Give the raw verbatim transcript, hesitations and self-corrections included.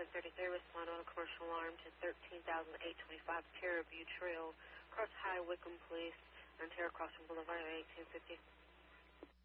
one thirty-three, respond on a commercial alarm to thirteen thousand eight hundred twenty-five Terror View Trail, across High Wickham Police, Ontario Crossing Boulevard, eighteen fifty.